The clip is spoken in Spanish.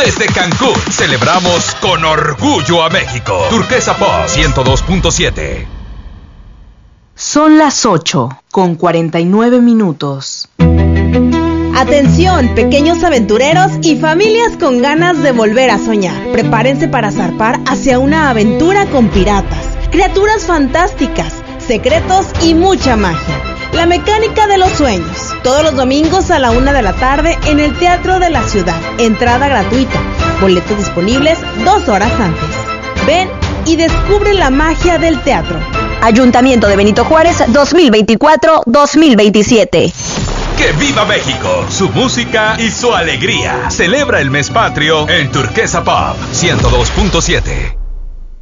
Desde Cancún, celebramos con orgullo a México. Turquesa Pop 102.7. Son las 8:49. Atención, pequeños aventureros y familias con ganas de volver a soñar. Prepárense para zarpar hacia una aventura con piratas, criaturas fantásticas, secretos y mucha magia. La mecánica de los sueños. Todos los domingos a la 1 de la tarde en el Teatro de la Ciudad. Entrada gratuita. Boletos disponibles 2 horas antes. Ven y descubre la magia del teatro. Ayuntamiento de Benito Juárez 2024-2027. ¡Que viva México! Su música y su alegría. Celebra el mes patrio en Turquesa Pop 102.7.